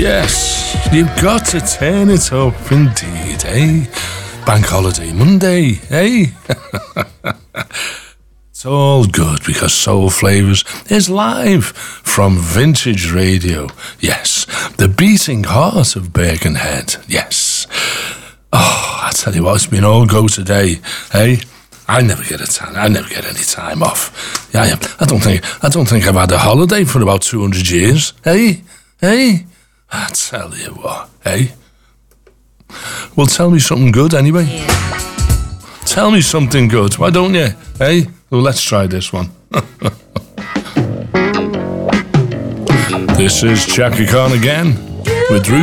Yes, you've got to turn it up indeed, eh? Bank holiday Monday, eh? It's all good because Soul Flavours is live from Vintage Radio. Yes, the beating heart of Birkenhead. Yes. Oh, I tell you what, it's been all go today, eh? I never get any time off. Yeah, I don't think I've had a holiday for about 200 years, eh? Eh? I tell you what, eh? Well, tell me something good anyway. Yeah. Tell me something good, why don't you? Eh? Well, let's try this one. This is Chaka Khan again with Ruth.